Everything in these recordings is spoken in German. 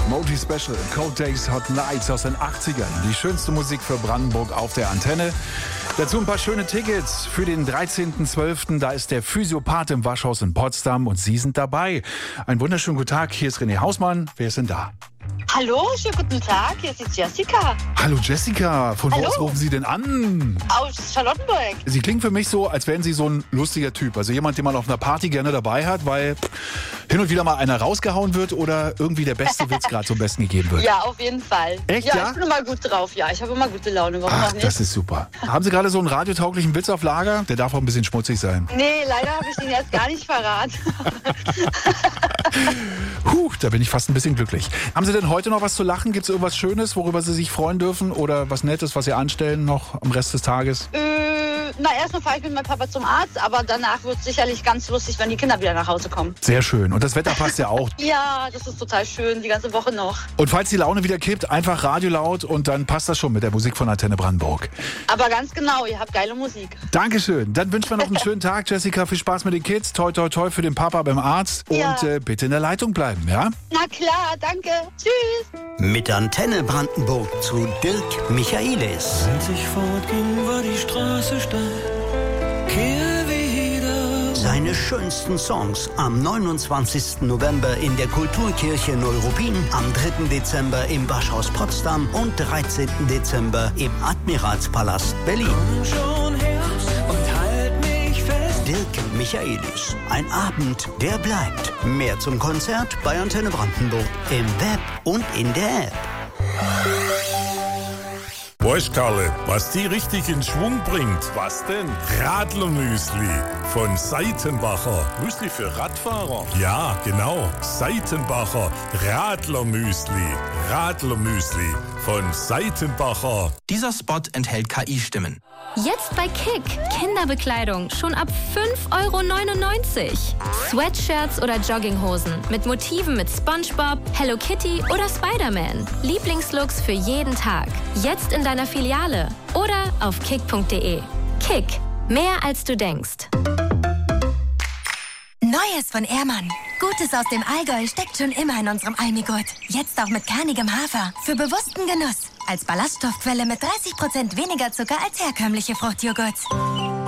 Multi Special, Cold Days, Hot Nights aus den 80ern. Die schönste Musik für Brandenburg auf der Antenne. Dazu ein paar schöne Tickets für den 13.12. Da ist der Physiopath im Waschhaus in Potsdam und Sie sind dabei. Einen wunderschönen guten Tag, hier ist René Hausmann. Wer ist denn da? Hallo, schönen guten Tag, hier ist die Jessica. Hallo Jessica, von wo aus rufen Sie denn an? Aus Charlottenburg. Sie klingen für mich so, als wären Sie so ein lustiger Typ. Also jemand, den man auf einer Party gerne dabei hat, weil hin und wieder mal einer rausgehauen wird oder irgendwie der beste Witz gerade zum Besten gegeben wird. Ja, auf jeden Fall. Echt, ja? ja? Ich bin immer gut drauf, ja. Ich habe immer gute Laune, warum auch nicht? Das ist super. Haben Sie gerade so einen radiotauglichen Witz auf Lager? Der darf auch ein bisschen schmutzig sein. Nee, leider habe ich den jetzt gar nicht verraten. Da bin ich fast ein bisschen glücklich. Haben Sie denn heute noch was zu lachen? Gibt es irgendwas Schönes, worüber Sie sich freuen dürfen? Oder was Nettes, was Sie anstellen noch am Rest des Tages? Erstmal fahre ich mit meinem Papa zum Arzt, aber danach wird es sicherlich ganz lustig, wenn die Kinder wieder nach Hause kommen. Sehr schön. Und das Wetter passt ja auch. Ja, das ist total schön, die ganze Woche noch. Und falls die Laune wieder kippt, einfach Radio laut und dann passt das schon mit der Musik von Antenne Brandenburg. Aber ganz genau, ihr habt geile Musik. Dankeschön. Dann wünschen wir noch einen schönen Tag, Jessica. Viel Spaß mit den Kids. Toi, toi, toi für den Papa beim Arzt. Ja. Und bitte in der Leitung bleiben, ja? Na klar, danke. Tschüss. Mit Antenne Brandenburg zu Dirk Michaelis. Als ich fortging, war die Straße steil. Kehr wieder. Seine schönsten Songs am 29. November in der Kulturkirche Neuruppin, am 3. Dezember im Waschhaus Potsdam und 13. Dezember im Admiralspalast Berlin. Komm schon her und halt mich fest. Dirk Michaelis. Ein Abend, der bleibt. Mehr zum Konzert bei Antenne Brandenburg im Web und in der App. Weißt Karle, was die richtig in Schwung bringt? Was denn? Radlermüsli von Seitenbacher. Müsli für Radfahrer? Ja, genau. Seitenbacher Radlermüsli. Radlermüsli von Seitenbacher. Dieser Spot enthält KI-Stimmen. Jetzt bei Kick. Kinderbekleidung schon ab 5,99 €. Sweatshirts oder Jogginghosen mit Motiven mit SpongeBob, Hello Kitty oder Spider-Man. Lieblingslooks für jeden Tag. Jetzt in deiner Filiale oder auf kick.de. Kick. Mehr als du denkst. Neues von Ehrmann. Gutes aus dem Allgäu steckt schon immer in unserem Almigurt. Jetzt auch mit kernigem Hafer. Für bewussten Genuss. Als Ballaststoffquelle mit 30% weniger Zucker als herkömmliche Fruchtjoghurts.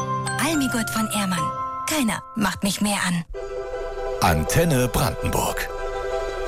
Almigurt von Ehrmann. Keiner macht mich mehr an. Antenne Brandenburg.